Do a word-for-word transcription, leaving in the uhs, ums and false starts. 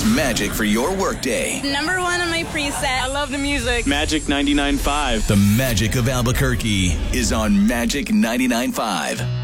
is Magic for your workday. Number one on my preset. I love the music. Magic ninety-nine point five. The magic of Albuquerque is on Magic ninety-nine point five.